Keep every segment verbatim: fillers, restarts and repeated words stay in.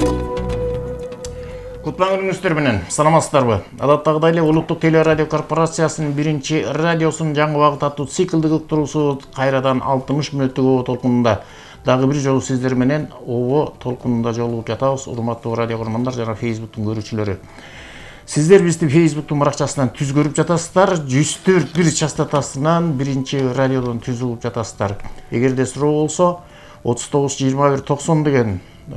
Кутлан күнүңүздөр менен, саламатсыздарбы? Адаттагыдай эле Улуттук телерадио корпорациясынын биринчи радиосунун жаңы убакыт аттуу циклдик уктуруусу кайрадан алтымыш мүнөттүк ООО толкунунда дагы бир жолу сиздер менен ООО толкунунда жолугуп жатабыз, урматтуу радио көрөрмандар жана Фейсбуктун көрүүчүлөрү. Сиздер бизди Фейсбуктун баракчасынан түз көрүп жатасыздар, жүз төрт бир частотасынан биринчи радиодон түз угуп жатасыздар. Эгерде суроо болсо, отуз тогуз жыйырма бир токсон деген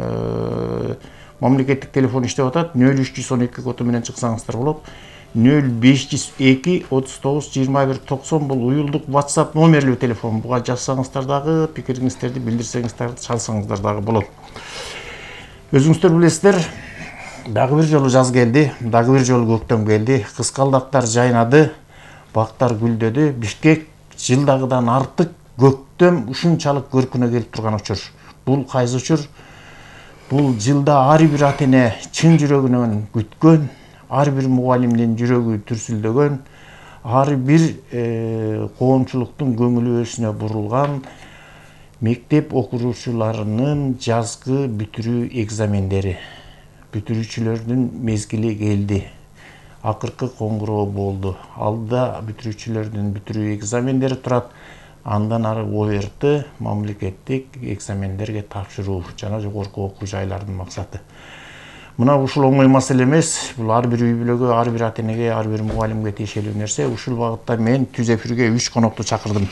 мамлекеттик телефон иштеп атат. нөл үч жүз он эки коду менен чыксаңыздар болот. нөл беш жүз эки отуз тогуз жыйырма бир токсон бул уюлдук WhatsApp номерлүү телефон. Буга жазсаңыздар дагы, пикириңиздерди билдирсеңиздер, чалсаңыздар дагы болот. Өзүңүздөр билесиздер, дагы бир жолу жаз келди, дагы бир жолу көктөм келди. Кыскалдактар жайнады, бактар гүлдөдү. Бишкек жылдагыдан артык көктөм ушунчалык көркүнө келип турган учур. Бул кайсы учур? Бул жылда ар бир ата эне чын жүрөгүнөн күткөн, ар бир мугалимдин жүрөгү түрсүлдөгөн, ар бир коомчулуктун көңүлү өзүнө бурулган мектеп окуучуларынын жазгы бүтүрүү экзамендери. Бүтүрүүчүлөрдүн мезгили келди. Акыркы коңгуроо болду. Алда бүтүрүүчүлөрдүн бүтүрүү экзамендери турат. Андан ары оверты мамлекеттик экзамендерге тапшыруу жана жогорку окуу жайлардын максаты. Мына ушул оңой маселе эмес. Бул ар бир үй бүлөгө, ар бир ата энеге, ар бир мугалимге тиешелүү нерсе. Ушул багытта мен түз эфирге үч конокту чакырдым.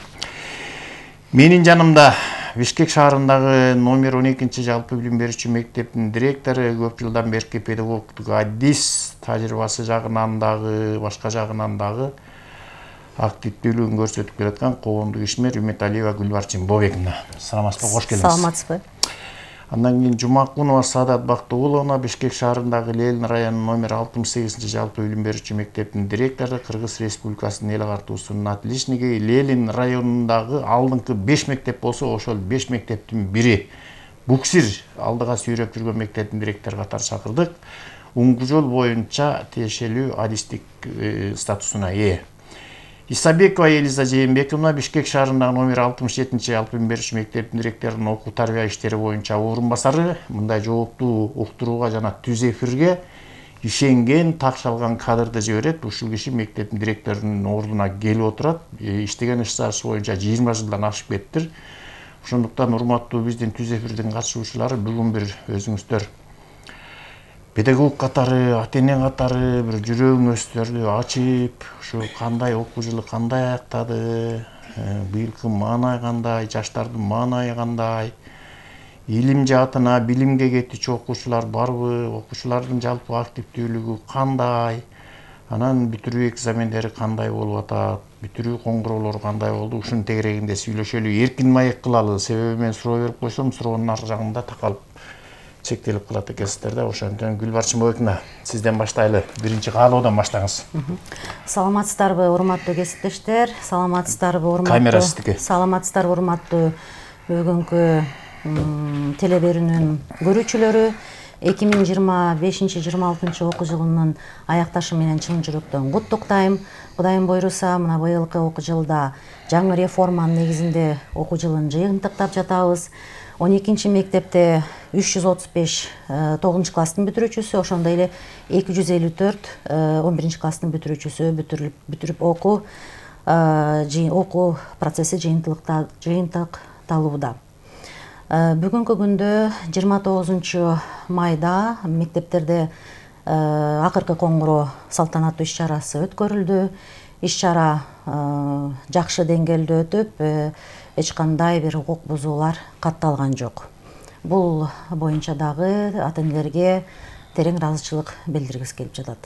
Менин жанымда Бишкек шаарындагы номер он экинчи жалпы билим берүүчү мектептин директору, көп жылдан берки педагогдук адис тажрыйбасы жагынан дагы, башка жагынан дагы активдүүлүгүн көрсөтүп келаткан коомдук ишмер Үмөталиева Гүлбарчын Бобековна. Саламатсызбы, кош келиңиз. Саламатсызбы. Андан кийин Жумакунова Саадат Бактыгуловна, Бишкек шаарындагы Ленин районунун номер алтымыш сегизинчи жалпы билим берүүчү мектептин директору, Кыргыз Республикасынын эл агартуусунун отличниги. Ленин районундагы алдыңкы беш мектеп болсо, ошол беш мектептин бири. Буксир алдыга сүйрөп жүргөн мектептин директору катары чакырдык. Уңгу жол боюнча тиешелүү адистик статусуна ээ. Исабекова Элиза Жээнбековна, Бишкек шаарындагы номер алтымыш жетинчи жалпы билим берүүчү мектептин директорунун окуу тарбия иштери боюнча орун басары. Мындай жооптуу уктурууга жана түз эфирге ишенген, такшалган кадрды жиберет. Ушул киши мектептин директорунун ордуна келип отурат. Иштеген иш чарасы боюнча жыйырма жылдан ашып кетиптир. Ошондуктан урматтуу биздин түз эфирдин катышуучулары, бүгүн бир өзүңүздөр педагог катары, ата эне катары бир жүрөгүңүздөрдү ачып, ушу кандай окуу жылы кандай аяктады, быйылкы маанай кандай, жаштардын маанайы кандай, илим жаатына, билимге кетүүчү окуучулар барбы, окуучулардын жалпы активдүүлүгү кандай, анан бүтүрүү экзамендери кандай болуп атат, бүтүрүү коңгуроолору кандай болду, ушунун тегерегинде сүйлөшөлү, эркин маек кылалы. Себеби мен суроо берип койсом, суроонун ар жагында такалып чектелип калат экенсиздер да. Ошондон Гүлбарчын Бобековна, сизден баштайлы. Биринчи каалоодон баштаңыз. Саламатсыздарбы, урматтуу кесиптештер? Саламатсыздарбы, урматтуу? Камера сиздики. Саламатсыздарбы, урматтуу бүгүнкү телеберүүнүн көрүүчүлөрү? эки миң жыйырма бешинчи жыйырма алтынчы окуу жылынын аякташы менен чын жүрөктөн куттуктайм. Кудайым буйруса, мына быйылкы окуу жылда жаңы реформанын негизинде окуу жылын жыйынтыктап жатабыз. он экинчи мектепте үч жүз отуз беш тогузунчу класстын бүтүрүүчүсү, ошондой эле эки жүз элүү төрт он биринчи класстын бүтүрүүчүсү бүтүрүп бүтүрүп окуу окуу процесси жыйынтыкталууда. Бүгүнкү күндө жыйырма тогузунчу майда мектептерде акыркы коңгуроо салтанаттуу иш чарасы өткөрүлдү. Иш чара жакшы деңгээлде өтүп, эч кандай бир укук бузуулар катталган жок. Бул боюнча дагы ата энелерге терең ыраазычылык билдиргибиз келип жатат.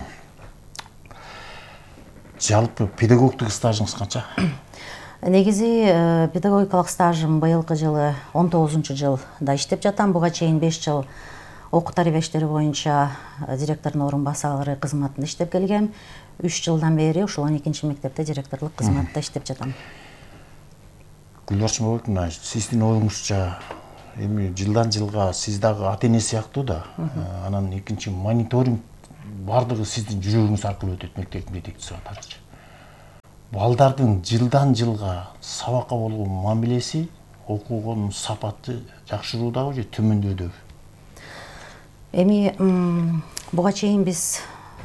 Жалпы педагогдук стажыңыз канча? Негизи педагогикалык стажым быйылкы жылы он тогузунчу жылда иштеп жатам. Буга чейин беш жыл окуу тарбия иштери боюнча директордун орун басары кызматында иштеп келгем. үч жылдан бери ушул он экинчи мектепте директорлук кызматта иштеп жатам. Гүлбарчын Бобековна, сиздин оюңузча эми жылдан жылга сиз дагы ата эне сыяктуу да, анан экинчи мониторинг бардыгы сиздин жүрөгүңүз аркылуу өтөт мектептин жетекчиси катарычы. Балдардын жылдан жылга сабакка болгон мамилеси, окугонун сапаты жакшыруудабы же төмөндөдүбү? Эми буга чейин биз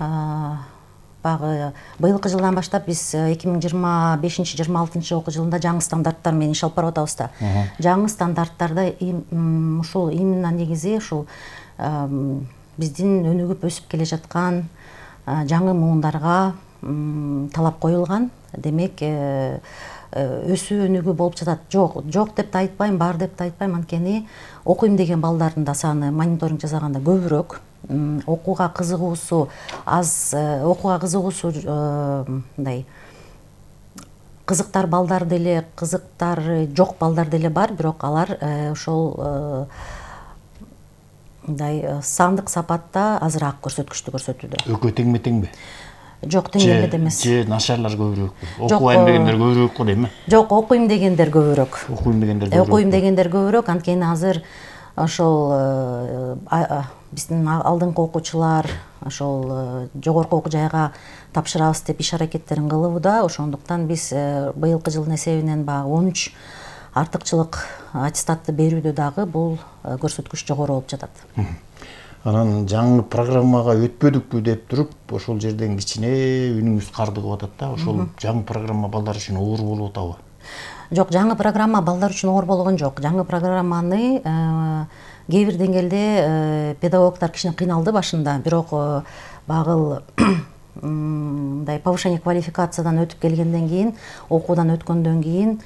багы быйылкы жылдан баштап биз эки миң жыйырма бешинчи жыйырма алтынчы окуу жылында жаңы стандарттар менен иш алып барып атабыз да. Жаңы стандарттарда ушул именно негизи ушул биздин өнүгүп өсүп келе жаткан жаңы муундарга талап коюлган. Демек өсүү өнүгүү болуп жатат. Жок, жок деп да айтпайм, бар деп да айтпайм. Анткени окуйм деген балдардын да саны мониторинг жасаганда көбүрөөк. Окууга кызыгуусу аз, окууга кызыгуусу мындай кызыктар балдар деле, кызыктары жок балдар деле бар, бирок алар ошол мындай сандык сапатта азыраак көрсөткүчтү көрсөтүүдө. Экөө теңме теңби? Жок, тең эле эмес. Же нашарлар көбүрөөкпү? Окуйм дегендер көбүрөөк го дейм. Жок, окуйм дегендер көбүрөөк. Окуйм дегендер көбүрөөк. Окуйм дегендер көбүрөөк, анткени азыр ошол биздин алдыңкы окуучулар ошол жогорку окуу жайга тапшырабыз деп иш аракеттерин кылууда. Ошондуктан биз быйылкы жылдын эсебинен баягы он үч артыкчылык аттестатты берүүдө дагы бул көрсөткүч жогору болуп жатат. Анан жаңы программага өтпөдүкпү деп туруп, ошол жерден кичине үнүңүз кардыгып атат да. Ошол жаңы программа балдар үчүн оор болуп атабы? Жок, жаңы программа балдар үчүн оор болгон жок. Жаңы программаны кээ бир деңгээлде педагогдор кичине кыйналды башында, бирок багыл мындай повышение квалификациядан өтүп келгенден кийин, окуудан өткөндөн кийин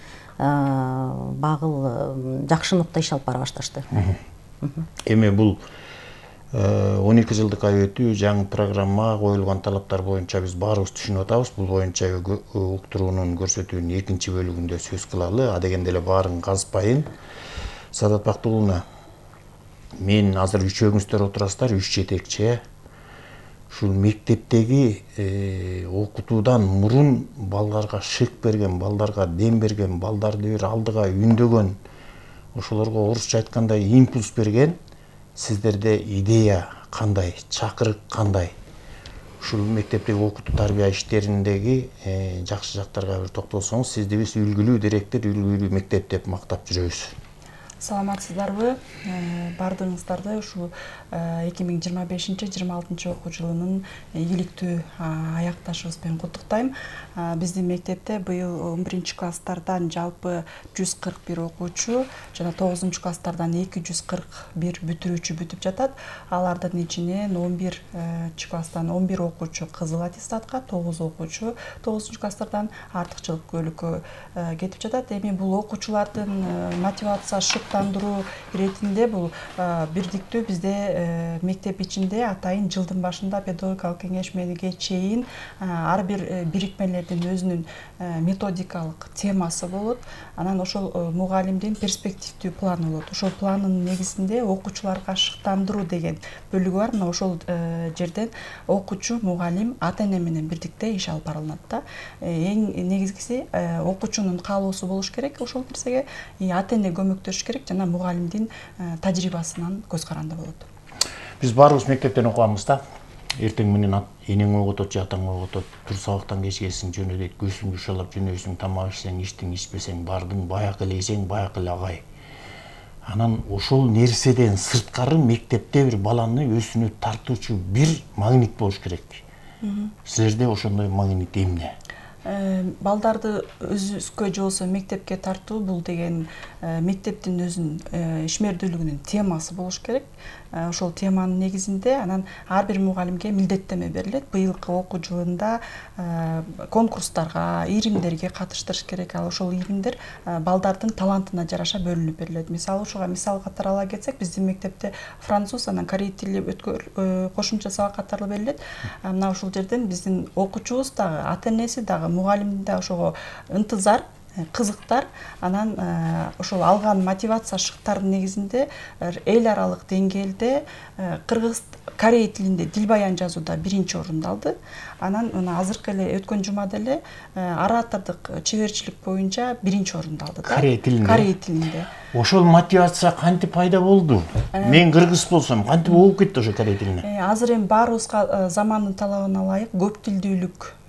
багыл жакшы нукта иш алып бара башташты. Эми бул он эки жылдык ай өтүү жаңы программа коюлган талаптар боюнча биз баарыбыз түшүнүп атабыз. Бул боюнча уктуруунун көрсөтүүнүн экинчи бөлүгүндө сөз кылалы. А дегенде эле баарын казпайын. Саадат Бактыгуловна, мен азыр үчөөңүздөр отурасыздар, үч жетекчи. Ушул мектептеги окутуудан мурун балдарга шык берген, балдарга дем берген, балдарды бир алдыга үндөгөн, ошолорго орусча айтканда импульс берген сиздерде идея кандай, чакырык кандай? Ушул мектептеги окутуу тарбия иштериндеги жакшы жактарга бир токтолсоңуз, сизди биз үлгүлүү директор, үлгүлүү мектеп деп мактап жүрөбүз. Саламатсыздарбы? Бардыгыңыздарды ушул эки миң жыйырма бешинчи жыйырма алтынчы окуу жылынын ийгиликтүү аякташыбыз менен куттуктайм. Биздин мектепте быйыл он биринчи класстардан жалпы жүз кырк бир окуучу жана тогузунчу класстардан эки жүз кырк бир бүтүрүүчү бүтүп жатат. Алардын ичинен он биринчи класстан он бир окуучу кызыл аттестатка, тогуз окуучу тогузунчу класстардан артыкчылык бөлүккө кетип жатат. Эми бул окуучулардын мотивация шыктандыруу иретинде бул бирдиктүү бизде мектеп ичинде атайын жылдын башында педагогикалык кеңешмеге чейин ар бир бирикмелердин өзүнүн методикалык темасы болот. Анан ошол мугалимдин перспективдүү планы болот. Ошол планын негизинде окуучуларга шыктандыруу деген бөлүгү бар. Мына ошол жерден окуучу, мугалим, ата эне менен бирдикте иш алып барылат да. Эң негизгиси окуучунун каалоосу болуш керек ошол нерсеге, ата эне көмөктөшүш керек жана мугалимдин тажрыйбасынан көз каранды болот. Биз баарыбыз мектептен окуганбыз да. Эртең менен энең оготот, атаң оготот, тур сабактан кечкесиң жөнөдөйт, көзүңдү шалап жөнөйсүң, тамак ичсең, ичтиң, ичпесең, бардың, баякы эле жесең, баякы эле агай. Анан ошол нерседен сырткары мектепте бир баланы өзүнө тартуучу бир магнит болуш керек. Силерде ошондой магнит эмне? Балдарды өзүбүзгө же болбосо мектепке тартуу бул деген мектептин өзүнүн ишмердүүлүгүнүн темасы болуш керек. Ошол теманын негизинде анан ар бир мугалимге милдеттеме берилет. Быйылкы окуу жылында конкурстарга, иримдерге катыштырыш керек. Ал ошол иримдер балдардын талантына жараша бөлүнүп берилет. Мисалы ушуга мисал катары ала кетсек, биздин мектепте француз, анан корей тили кошумча сабак катары берилет. Мына ушул жерден биздин окуучубуз дагы, ата энеси дагы, мугалим да ошого ынтызар, кызыктар, анан ошол алган мотивация шыктардын негизинде эл аралык деңгээлде кыргыз, корей тилинде дил баян жазууда биринчи орунду алды. Анан мына азыркы эле өткөн жумада эле оратордук чеберчилик боюнча биринчи орунду алды да. Корей тилинде. Корей тилинде. Ошол мотивация кантип пайда болду? Мен кыргыз болсом, кантип окуп кетти ошо корей тилине? Азыр эми баарыбызга замандын талабына ылайык көп тилдүүлүк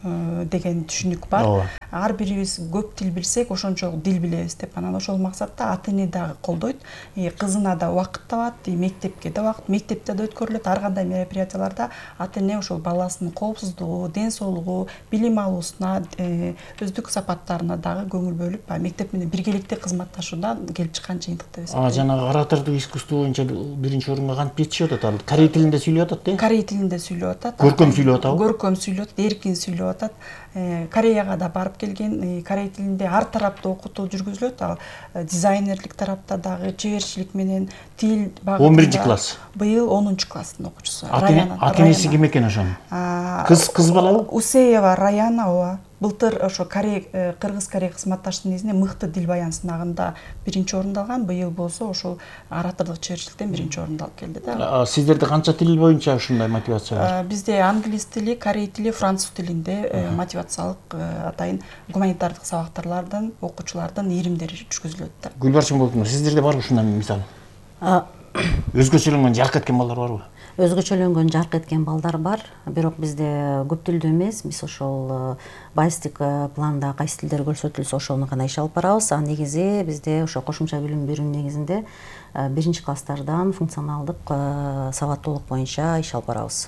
деген түшүнүк бар. Ооба. Ар бирибиз көп тил билсек, ошончо дил билебиз деп. Анан ошол максатта ата эне дагы колдойт. Кызына да убакыт табат, мектепке да убакыт, мектепте да өткөрүлөт. Ар кандай мероприятияларда ата эне ошол баласынын коопсуздугу, ден соолугу, билим алуусуна, өздүк сапаттарына дагы көңүл бөлүп, мектеп менен биргеликте кызматташуудан келип чыккан жыйынтык деп эсептейм. А жанагы оратордук искусство боюнча биринчи орунга кантип жетишип атат ал? Корей тилинде сүйлөп атат, э? Корей тилинде сүйлөп атат. Көркөм сүйлөп атабы? Көркөм сүйлөп атат, эркин сүйлөп атат. Кореяга да барып келген, корей тилинде ар тараптуу окутуу жүргүзүлөт. Ал дизайнерлик тарапта дагы, чеберчилик менен, тил багытында. он биринчи класс. Быйыл онунчу класстын окуучусу. Ата энеси ким экен ошонун? Кыз кыз балабы? Усеева Раяна, ооба. Былтыр ошо Корей, Кыргыз-Корей кызматташтыгынын негизинде мыкты дил баян сынагында биринчи орунду алган. Быйыл болсо ошол оратордук чеберчиликтен биринчи орунду алып келди да. Сиздерде канча тил боюнча ушундай мотивация бар? Бизде англис тили, корей тили, француз тилинде мотивациялык атайын гуманитардык сабактарлардын, окуучулардын иримдери жүргүзүлөт да. Гүлбарчын болдуңуз, сиздерде барбы ушундай мисалы? Өзгөчөлөнгөн, жарк эткен балдар барбы? Өзгөчөлөнгөн, жарк эткен балдар бар, бирок бизде көп тилдүү эмес. Биз ошол байстык планда кайсы тилдер көрсөтүлсө ошону гана иш алып барабыз. А негизи бизде ошо кошумча билим берүүнүн негизинде биринчи класстардан функционалдык сабаттуулук боюнча иш алып барабыз.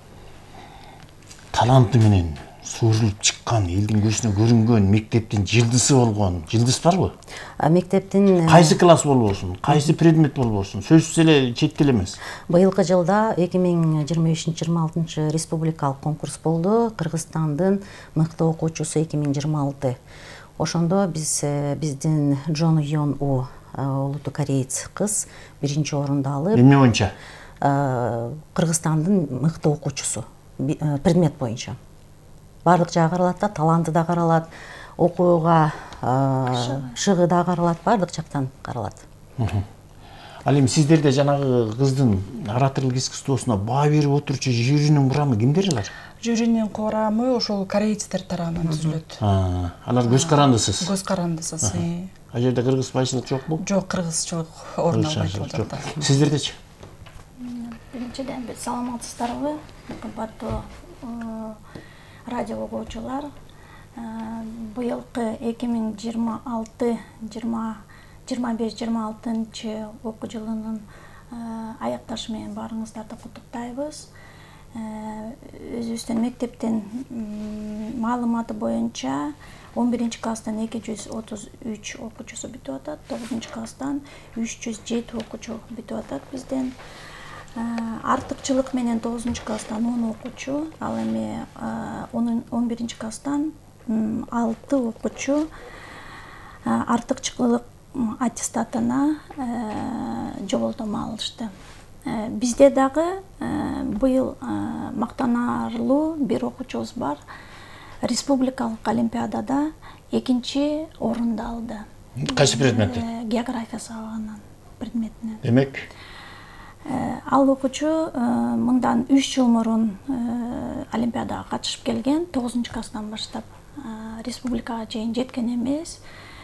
Таланты менен суурулуп чыккан, элдин көзүнө көрүнгөн, мектептин жылдызы болгон, жылдыз барбы? Мектептин кайсы класс болбосун, кайсы предмет болбосун, сөзсүз эле чет тил эмес. Быйылкы жылда эки миң жыйырма бешинчи жыйырма алтынчы республикалык конкурс болду. Кыргызстандын мыкты окуучусу эки миң жыйырма алты. Ошондо биз биздин Джон Йон У, улуттуу кореец кыз, биринчи орунду алып, Эмне боюнча? Кыргызстандын мыкты окуучусу предмет боюнча. Бардык жагы каралат да, таланты да каралат, окууга шыгы да каралат, бардык жактан каралат. Ал эми сиздерде жанагы кыздын ораторлук искусствосуна баа берип отурчу жюринин курамы кимдер алар? Жюринин курамы ошол корейцтер тарабынан түзүлөт. Алар көз карандысыз. Көз карандысыз. А жерде кыргызбайчылык жокпу? Жок, кыргызчылык орун албайт ол жакта. Сиздердечи? Биринчиден биз саламатсыздарбы, кымбаттуу радио угуучулар. Быйылкы эки миң жыйырма алты жыйырма беш жыйырма алтынчы окуу жылынын аякташы менен баарыңыздарды куттуктайбыз. Өзүбүздүн мектептин маалыматы боюнча он биринчи класстан эки жүз отуз үч окуучусу бүтүп атат, тогузунчу класстан үч жүз жети окуучу бүтүп атат бизден. Артыкчылык менен тогузунчу класстан он окуучу, ал эми он биринчи класстан алты окуучу артыкчылык аттестатына жоболтомо алышты. Бизде дагы быйыл мактанарлуу бир окуучубуз бар. Республикалык олимпиадада экинчи орунду алды. Кайсы предметте? География сабагынын предметинен. Демек, ал окуучу мындан үч жыл мурун олимпиадага катышып келген, тогузунчу класстан баштап республикага чейин жеткен эмес.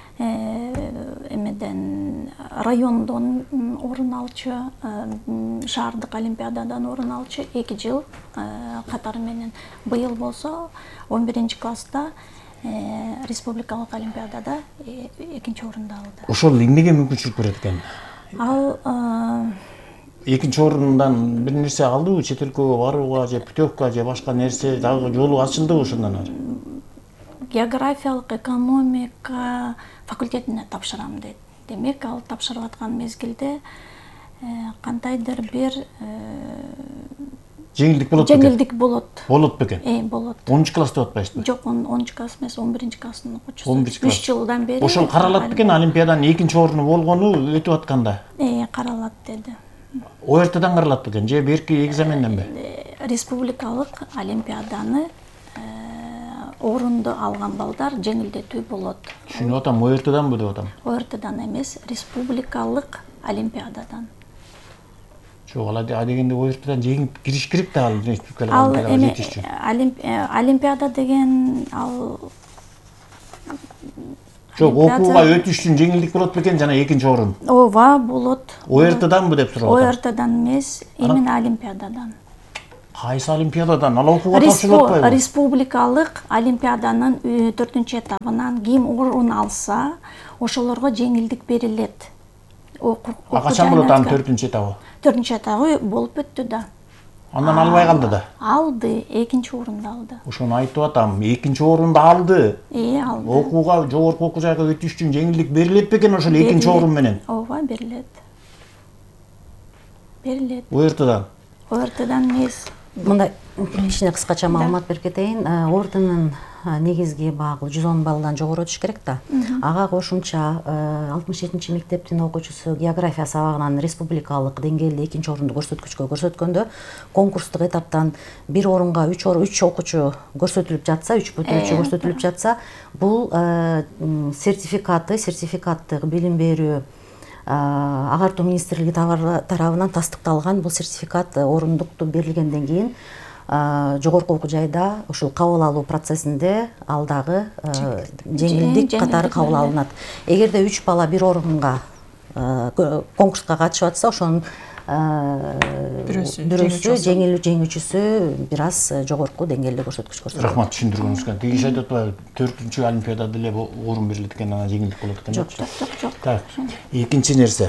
Эмеден райондон орун алчу, шаардык олимпиададан орун алчу эки жыл катары менен. Быйыл болсо он биринчи класста республикалык олимпиадада экинчи орунду алды. ошол эмнеге мүмкүнчүлүк берет экен? Ал Экинчи орундан бир нерсе алдыбы, чет өлкөгө барууга же путевка же башка нерсе дагы жолу ачылдыбы ошондон ары? Географиялык экономика факультетине тапшырам дейт. Демек, ал тапшырып аткан мезгилде кандайдыр бир жеңилдик болот бекен? жеңилдик болот. Болот бекен? Э, болот. онунчу класста атпайсызбы? Жок, онунчу класс эмес, он биринчи класстын окуучусу. он биринчи класс. үч жылдан бери. Ошол каралат бекен, олимпиаданын экинчи орunu болгону өтүп атканда? Э, каралат деди. О эр тэ-дан каралат бекен же берки экзаменденби? Республикалык олимпиаданы орунду алган балдар жеңилдетүү болот. Түшүнүп атам, о эр тэ-данбы деп атам. О эр тэ-дан эмес, республикалык олимпиададан. Жок, ал дегенде о эр тэ-дан жеңип кириш керек да ал республикалык Ал олимпиадага эми жетиш үчүн. олимпиада деген ал Жок, окууга өтүш үчүн жеңилдик болот бекен жана экинчи орун? ооба болот. о эр тэ-данбы деп сурап О атам. эр тэ-дан эмес, именно олимпиададан. Кайсы олимпиададан ал окууга тапшырып атпайбы? Республикалык олимпиаданын төртүнчү этабынан ким орун алса, ошолорго жеңилдик берилет. А качан болот анын төртүнчү этабы? төртүнчү этабы болуп өттү да. Андан албай калды да. Алды, экинчи орунду алды. Ошону айтып атам, экинчи орунду алды. Э, алды. Окууга, жогорку окуу жайга өтүш үчүн жеңилдик берилет бекен ошол экинчи орун менен? Ооба, берилет. Берилет. О эр тэдан? О эр тэдан эмес. Мындай кичине кыскача маалымат берип кетейин. О эр тэнин негизги багы жүз он баллдан жогору өтүш керек да. Ага кошумча алтымыш жетинчи мектептин окуучусу география сабагынан республикалык деңгээлде экинчи орунду көрсөткүчкө көрсөткөндө, конкурстук этаптан бир орунга үч үч окуучу көрсөтүлүп жатса, үч бүтүрүүчү көрсөтүлүп жатса, бул сертификаты, сертификаттык билим берүү агартуу министрлиги тарабынан тастыкталган бул сертификат орундукту берилгенден кийин жогорку окуу жайда ушул кабыл алуу процессинде ал дагы жеңилдик катары кабыл алынат. Эгерде үч бала бир орунга конкурска катышып атса, ошонун бирөөсү жеңил жеңүүчүсү бир аз жогорку деңгээлде көрсөткүч көрсөтөт. Рахмат, түшүндүргөнүзгө. Тегиш айтып атпайбы, төртүнчү олимпиадада эле орун берилет экен, анан жеңилдик болот экен. Жок, жок, жок, жок. Так. Экинчи нерсе.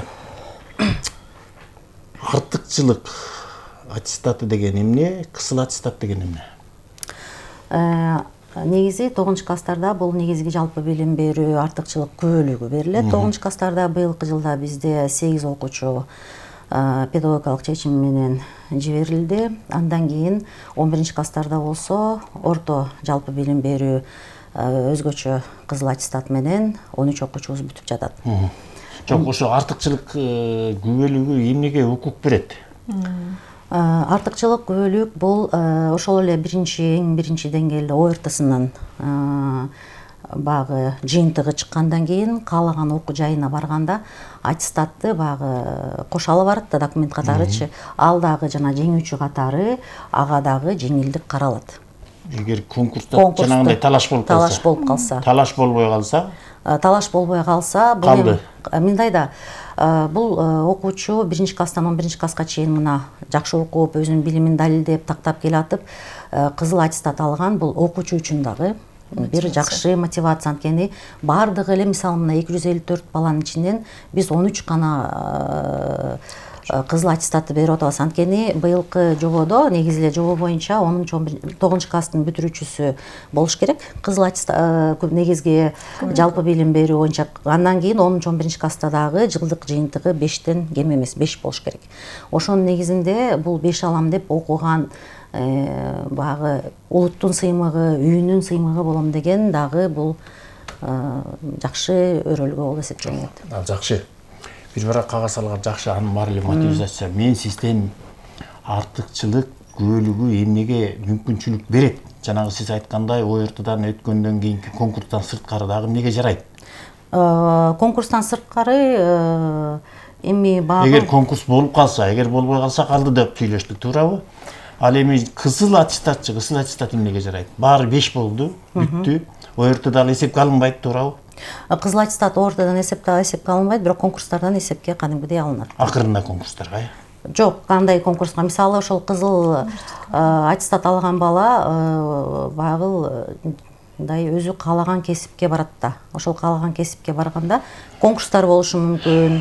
Артыкчылык аттестаты деген эмне, кысыл аттестат деген эмне? Негизи тогузунчу класстарда бул негизги жалпы билим берүү артыкчылык көбөлүгү берилет. тогузунчу класстарда быйылкы жылда бизде сегиз окуучу педагогикалык чечим менен жиберилди. Андан кийин он биринчи класстарда болсо орто жалпы билим берүү өзгөчө кызыл аттестат менен он үч окуучубуз бүтүп жатат. Жок, ошо артыкчылык күбөлүгү эмнеге укук берет? Артыкчылык күбөлүк бул ошол эле биринчи эң биринчи деңгээлде О эр Тсынын багы жыйынтыгы чыккандан кийин каалаган окуу жайына барганда аттестатты багы кошало барат да, документ катарычы. Ал дагы жана жеңүүчү катары ага дагы жеңилдик каралат. Эгер конкурста жанагындай талаш болуп калса, талаш болуп калса, талаш болбой калса, талаш болбой калса, бул мындай да, бул окуучу биринчи класстан он биринчи класска чейин мына жакшы окуп, өзүнүн билимин далилдеп, тактап келатып, кызыл аттестат алган, бул окуучу үчүн дагы бир жакшы мотивация. Анткени бардыгы эле мисалы мына эки жүз элүү төрт баланын ичинен биз он үч гана кызыл аттестатты берип атабыз. Анткени быйылкы жободо негизи эле жобо боюнча онунчу тогузунчу класстын бүтүрүүчүсү болуш керек. Кызыл аттестат негизги жалпы билим берүү боюнча. Андан кийин онунчу он биринчи класста дагы жылдык жыйынтыгы бештен кем эмес, беш болуш керек. Ошонун негизинде бул беш алам деп окуган багы улуттун сыймыгы, үйүнүн сыймыгы болом деген дагы бул жакшы өрөлгө болуп эсептелет. Жакшы. Бир бара кагаз алган жакшы, анын баары эле мотивация. Мен систем артыкчылык күбөлүгү эмнеге мүмкүнчүлүк берет? Жанагы сиз айткандай О эр Тдан өткөндөн кийинки конкурстан сырткары дагы эмнеге жарайт? Конкурстан сырткары эми багы эгер конкурс болуп калса, эгер болбой калса калды деп сүйлөштүк, туурабы? Ал эми кызыл аттестатчы, кызыл аттестат эмнеге жарайт? Баары беш болду, бүттү. О эр Тда эсепке алынбайт, туурабы? Кызыл аттестат О эр Тдан эсепке эсепке алынбайт, бирок конкурстардан эсепке кадимгидей алынат. Акырында конкурстарга? Жок, кандай конкурска? Мисалы ошол кызыл аттестат алган бала багыл өзү каалаган кесипке барат да. Ошол каалаган кесипке барганда конкурстар болушу мүмкүн,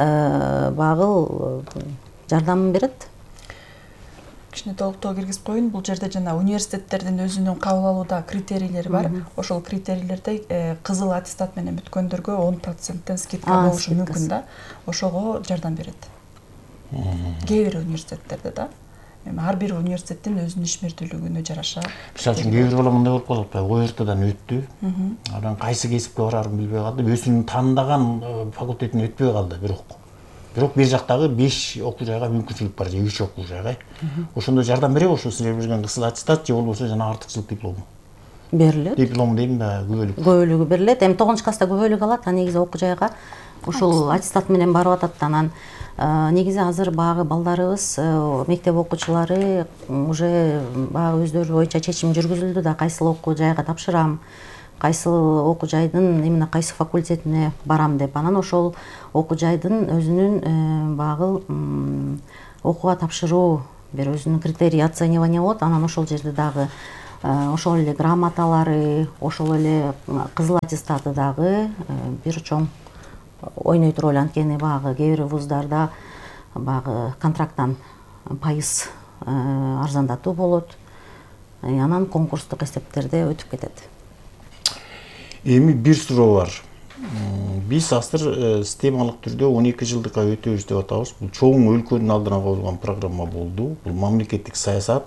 багыл жардам берет. Кичине толуктоо киргизип коеюн. Бул жерде жана университеттердин өзүнүн кабыл алууда критерийлери бар. Ошол критерийлерде кызыл аттестат менен бүткөндөргө он проценттен скидка болушу мүмкүн да. Ошого жардам берет. Кээ бир университеттерде да. Эми ар бир университеттин өзүнүн ишмердүүлүгүнө жараша. Мисалы үчүн кээ бир бала мындай болуп калып атпайбы? О эр Тдан өттү. Анан кайсы кесипке барарын билбей калды. Өзүнүн тандаган факультетине өтпөй калды, бирок. Бирок бир жактагы беш окуу жайга мүмкүнчүлүк бар, же үч окуу жайга. Ошондо жардам береби ошо силер берген кызыл аттестат, же болбосо жана артыкчылык диплому? Берилет. Диплом дейм да, күбөлүк. Күбөлүгү берилет. Эми тогузунчу класста күбөлүк алат, а негизи окуу жайга ушул аттестат менен барып атат. Анан негизи азыр багы балдарыбыз, мектеп окуучулары уже багы өздөрү боюнча чечим жүргүзүлдү да, кайсыл окуу жайга тапшырам, кайсыл окуу жайдын именно кайсы факультетине барам деп. Анан ошол окуу жайдын өзүнүн багыл окууга тапшыруу бир өзүнүн критерий оценивания болот. Анан ошол жерде дагы ошол эле грамоталары, ошол эле кызыл аттестаты дагы бир чоң ойной роль. Анткени баягы кээ бир вуздарда баягы контракттан пайыз арзандатуу болот. Анан конкурстук эсептерде өтүп кетет. Эми бир суроо бар. Биз азыр системалык түрдө он эки жылдыкка өтөбүз деп атабыз. Бул чоң өлкөнүн алдына коюлган программа болду. Бул мамлекеттик саясат.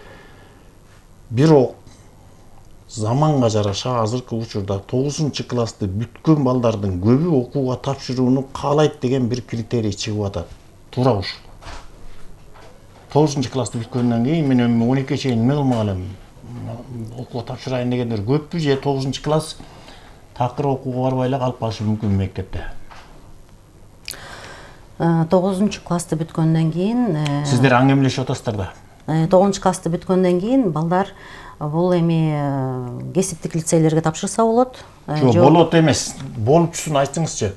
Бирок заманга жараша азыркы учурда тогузунчу классты бүткөн балдардын көбү окууга тапшырууну каалайт деген бир критерий чыгып атат. Туура ушу. тогузунчу классты бүткөндөн кийин мен он экиге чейин эме кылмак элем. Окууга тапшырайын дегендер көппү же тогузунчу класс такыр окууга барбай эле калып калышы мүмкүн мектепте? тогузунчу классты бүткөндөн кийин сиздер аңгемелешип атасыздар да. тогузунчу классты бүткөндөн кийин балдар бул эми кесиптик лицейлерге тапшырса болот. Жок, болот эмес. Болупчусун айтыңызчы.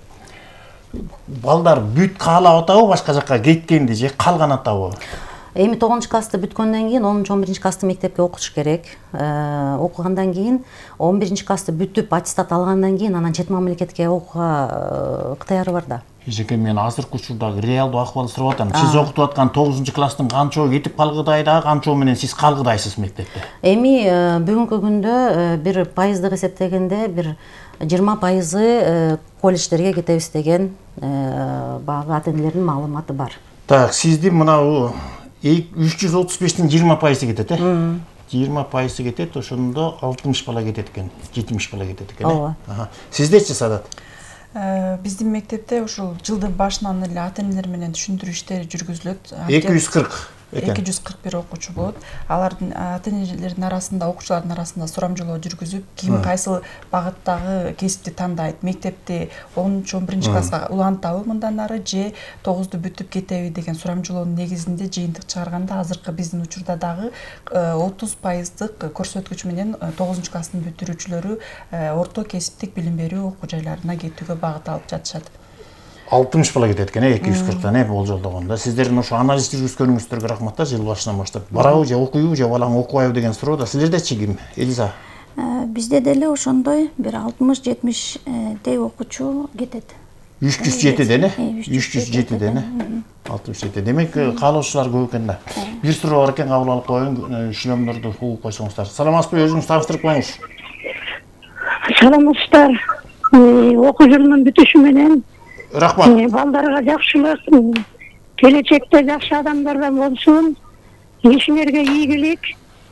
Балдар бүт каалап атабы, башка жакка кеткенди же калган атабы? Эми тогузунчу классты бүткөндөн кийин онунчу он биринчи классты мектепке окутуш керек. Окугандан кийин он биринчи классты бүтүп аттестат алгандан кийин анан чет мамлекетке окууга ыктыяры бар да. Эжеке, мен азыркы учурдагы реалдуу акыбалды сурап атам. Сиз окутуп аткан тогузунчу класстын канчоо кетип калгыдай да, канчоо менен сиз калгыдайсыз мектепте? Эми бүгүнкү күндө бир пайыздык эсептегенде бир жыйырма пайызы колледждерге кетебиз деген баягы ата энелердин маалыматы бар. Так, сиздин мына үч жүз отуз бештин жыйырма пайызы кетет, э? жыйырма пайызы кетет, ошондо алтымыш бала кетет экен, жетимиш бала кетет экен, э? Ооба. Сиздерчи, Садат? Биздин мектепте ушул жылдын башынан эле ата энелер менен түшүндүрүү иштери жүргүзүлөт. эки жүз кырк экен. эки жүз кырк бир окуучу болот. Алардын ата энелердин арасында, окуучулардын арасында сурамжылоо жүргүзүп, ким кайсыл багыттагы кесипти тандайт, мектепти онунчу он биринчи класска улантабы мындан ары же тогузду бүтүп кетеби деген сурамжылоонун негизинде жыйынтык чыгарганда азыркы биздин учурда дагы отуз пайыздык көрсөткүч менен тогузунчу класстын бүтүрүүчүлөрү орто кесиптик билим берүү окуу жайларына кетүүгө багыт алып жатышат. алтымыш бала кетет экен, эки жүз кырктан э болжолдогондо. Сиздердин ошо анализ жүргүзгөнүңүздөргө рахмат да, жыл башынан баштап. Барабы же окуйбу же балаң окубайбы деген суроо да. Силердечи ким? Элиза? Бизде деле ошондой бир алтымыш жетимиштей окуучу кетет. үч жүз жетиден э? үч жүз жетиден э? алтымыш жети. Демек, каалоочулар көп экен да. Бир суроо бар экен, кабыл алып коеюн, шлемдорду угуп койсоңуздар. Саламатсызбы, өзүңүз тааныштырып коюңуз. Саламатсыздар. Окуу жылынын бүтүшү менен рахмат. Балдарга жакшылык, келечекте жакшы адамдардан болсун, ишиңерге ийгилик.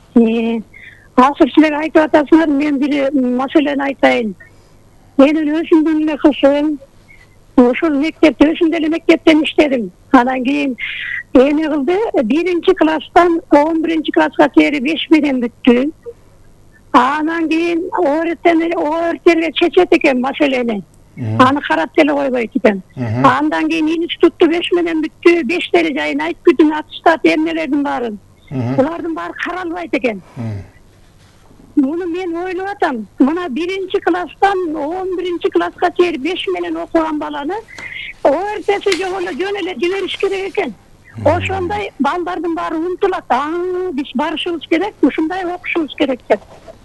Азыр силер айтып атасыңар, мен бир маселени айтайын. Менин өзүмдүн эле кызым ошол мектепте, өзүм деле мектептен иштедим. Анан кийин эме кылды, биринчи класстан он биринчи класска чейин беш менен бүттү. Анан кийин оортерге чечет экен маселени. Аны карап деле койбойт экен. Андан кийин институтту беш менен бүттү, бештери жайын айтып бүтүн аттестат эмнелердин баарын. Булардын баары каралбайт экен. Муну мен ойлоп атам. Мына биринчи класстан он биринчи класска чейин беш менен окуган баланы ортеси жок эле жөн эле жибериш керек экен. Ошондой балдардын баары умтулат. Аа, биз барышыбыз керек, ушундай окушубуз керек деп.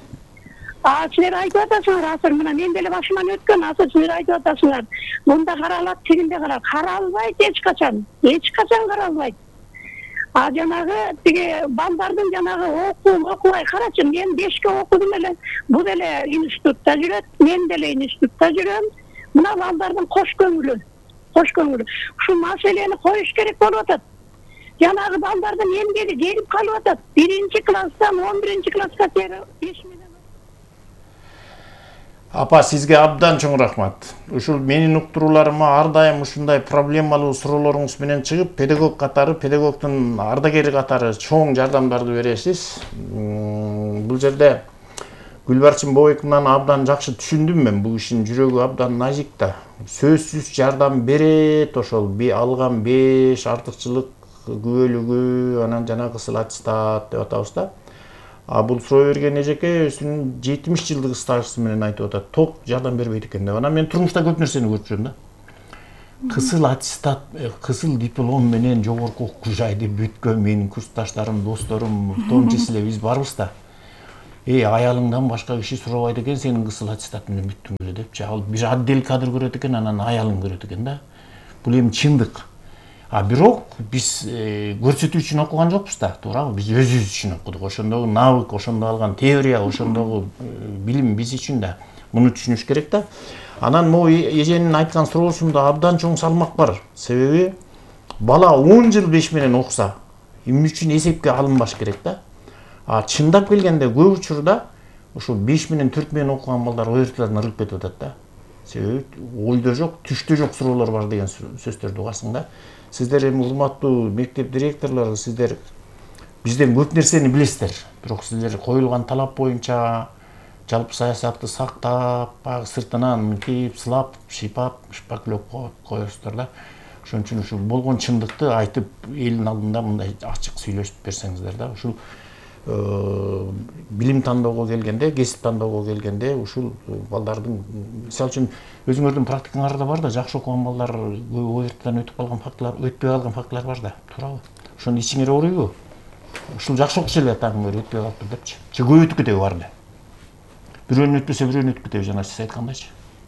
А силер айтып атасыңар, азыр мына мен деле башыман өткөн, азыр силер айтып атасыңар. Мында каралат, тигинде каралат. Каралбайт эч качан. Эч качан каралбайт. А жанагы тиги балдардын жанагы окуу окубай карачы, мен бешке окудум эле. Бул эле институтта жүрөт, мен деле институтта жүрөм. Мына балдардын кош көңүлү, кош көңүлү. Ушул маселени коюш керек болуп атат. Жанагы балдардын эмгеги келип калып атат. Биринчи класстан он биринчи класска чейин беш менен. Апа, сизге абдан чоң рахмат. Ушул менин уктурууларыма ар дайым ушундай проблемалуу суроолоруңуз менен чыгып, педагог катары, педагогдун ардагери катары чоң жардамдарды бересиз. Бул жерде Гүлбарчын Бобековнаны абдан жакшы түшүндүм мен. Бул кишинин жүрөгү абдан назик да. Сөзсүз жардам берет, ошол алган беш артыкчылык күбөлүгү, анан жанагы кысыл аттестат деп атабыз да. А бул суроо берген эжеке өзүнүн жетимиш жылдык стажысы менен айтып атат. Ток жардам бербейт экен деп. Анан мен турмушта көп нерсени көрүп жүрөм да. кысыл аттестат, кысыл диплом менен жогорку окуу жайды бүткөн менин курсташтарым, досторум, в том числе биз барбыз да. Эй, аялыңдан башка киши сурабайт экен, сенин кысыл аттестат менен бүттүң эле депчи. Ал бир отдел кадр көрөт экен, анан аялың көрөт экен да. Бул эми чындык. А бирок биз көрсөтүү үчүн окуган жокпуз да, туурабы? Биз өзүбүз үчүн окудук. Ошондогу навык, ошондо алган теория, ошондогу билим биз үчүн да. Муну түшүнүш керек да. Анан могу эженин айткан суроосунда абдан чоң салмак бар. Себеби бала он жыл беш менен окуса, эмне үчүн эсепке алынбаш керек да. А чындап келгенде көп учурда ошо беш менен төрт менен окуган балдар оертадан ырылып кетип атат да. Себеби ойдо жок, түштө жок суроолор бар деген сөздөрдү угасың да. Сиздер эми урматтуу мектеп директорлору, сиздер бизден көп нерсени билесиздер. Бирок сиздер коюлган талап боюнча жалпы саясатты сактап, баягы сыртынан кийип, сылап, шыйпап, шпаклеп коесуздар да. Ошон үчүн ушу болгон чындыкты айтып, элдин алдында мындай ачык сүйлөшүп берсеңиздер да. Ушул билим тандоого келгенде, кесип тандоого келгенде ушул балдардын, мисалы үчүн өзүңөрдүн практикаңарда бар да, жакшы окуган балдар оертадан өтүп калган фактылар, өтпөй калган фактылар бар да, туурабы? Ошону ичиңер ооруйбу? Ушул жакшы окуша эле атаңыр өтпөй калыптыр депчи. Же көп өтүп кетеби барды? Бирөөнүн өтпөсө бирөөнүн өтүп кетеби, жана сиз айткандайчы.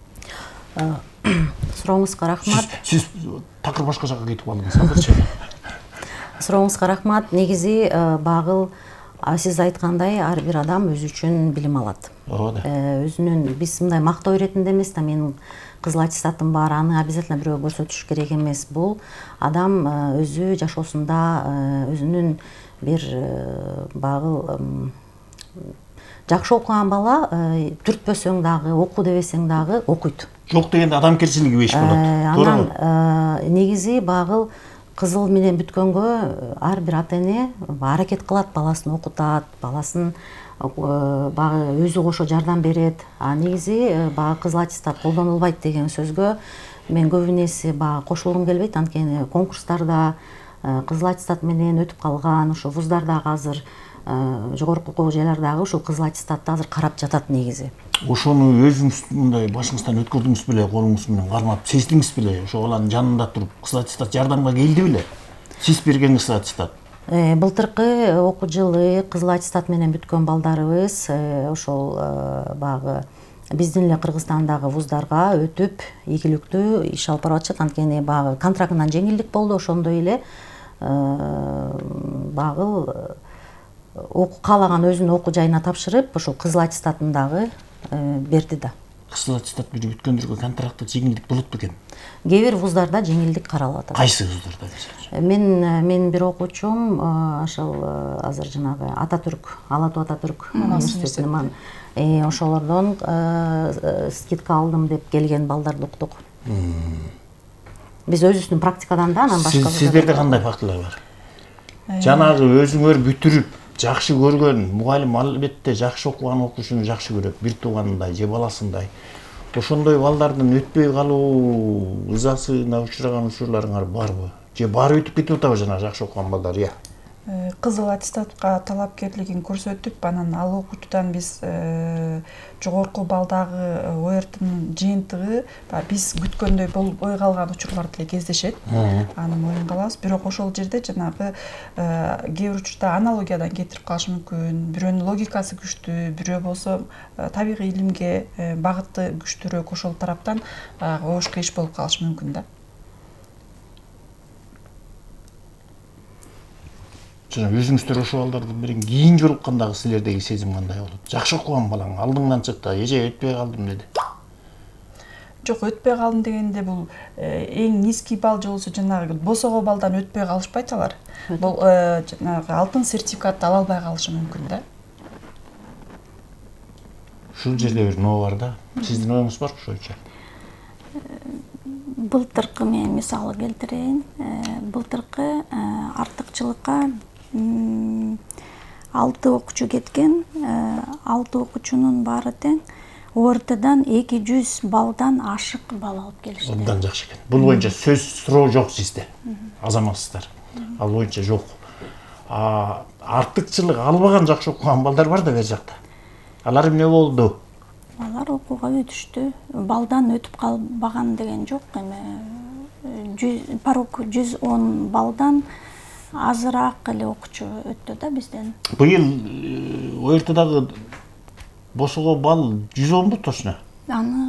Сурооңузга рахмат. Сиз такыр башка жакка кетип калдыңыз азырчы. Сурооңузга рахмат. Негизи багыл сиз айткандай ар бир адам өзү үчүн билим алат. Ооба да. Өзүнүн биз мындай мактоо иретинде эмес да, менин кызыл аттестатым бар, аны обязательно бирөөгө көрсөтүш керек эмес. Бул адам өзү жашоосунда өзүнүн бир багыл жакшы окуган бала түртпөсөң дагы, оку дебесең дагы окуйт. Жок дегенде адамгерчилиги беш болот. Анан негизи багыл кызыл менен бүткөнгө ар бир ата эне аракет кылат, баласын окутат, баласын багы өзү кошо жардам берет. А негизи багы кызыл аттестат колдонулбайт деген сөзгө мен көбүнесе багы кошулгум келбейт. Анткени конкурстарда кызыл аттестат менен өтүп калган, ошо вуздардагы азыр жогорку окуу жайлардагы ушул кызыл аттестатты азыр карап жатат негизи. Ошону өзүңүз мындай башыңыздан өткөрдүңүз беле, колуңуз менен кармап, сездиңиз беле? Ошо баланын жанында туруп кызыл аттестат жардамга келди беле? Сиз берген кызыл аттестат. Былтыркы окуу жылы кызыл аттестат менен бүткөн балдарыбыз ошол багы биздин эле Кыргызстандагы вуздарга өтүп, ийгиликтүү иш алып барып атышат. Анткени багы контрактынан жеңилдик болду, ошондой эле багыл окуу каалаган өзүнүн окуу жайына тапшырып, ошол кызыл аттестатын дагы берди да. Кызыл аттестат менен бүткөндөргө контрактта жеңилдик болот бекен? Кээ бир вуздарда жеңилдик каралып атат. Кайсы вуздарда? Мен менин бир окуучум ошол азыр жанагы Ататүрк, Ала Тоо Ататүрк университетинен ошолордон скидка алдым деп келген балдарды уктук. Биз өзүбүздүн практикадан да, анан башка. Сиздерде кандай фактылар бар? Жанагы өзүңөр бүтүрүп жакшы көргөн мугалим албетте жакшы окуган окуучуну жакшы көрөт, бир тууганындай же баласындай. Ошондой балдардын өтпөй калуу ызасына учураган учурларыңар барбы? Же баары өтүп кетип атабы жана жакшы окуган балдар? Я. Кызыл аттестатка талапкерлигин көрсөтүп, анан ал окуучудан биз жогорку балдагы оертнын жыйынтыгы биз күткөндөй болбой калган учурлар деле кездешет. Аны моюнга алабыз. Бирок ошол жерде жанагы кээ бир учурда аналогиядан кетирип калышы мүмкүн. Бирөөнүн логикасы күчтүү, бирөө болсо табигый илимге багыты күчтүүрөөк, ошол тараптан ош кыйыш болуп калышы мүмкүн да. Өзүңүздөр ошол балдарды менен кийин жолуккандагы силердеги сезим кандай болот? Жакшы окуган балаң алдыңдан чыкты, эже өтпөй калдым деди. Жок, өтпөй калдым дегенде бул эң низкий балл же болсо жанагы босого балдан өтпөй калышпайт алар. Бул жанагы алтын сертификатты ала албай калышы мүмкүн да. Ушул жерде бир но бар да. Сиздин оюңуз барбы ошойчо? Былтыркы мен мисалы келтирейин. Былтыркы артыкчылыкка алты окуучу кеткен, алты окуучунун баары тең ортадан эки жүз балдан ашык балл алып келишти. Абдан жакшы экен. Бул боюнча сөз суроо жок сизде. Азаматсыздар. Ал боюнча жок. А артыкчылык албаган жакшы окуган балдар бар да бер жакта. Алар эмне болду? Алар окууга өтүштү. Балдан өтүп калбаган деген жок, эми жүз- порог жүз он баллдан азыраак эле окуучу өттү да бизден. Быйыл ОРТдагы бошого балл жүз онбу точно? Аны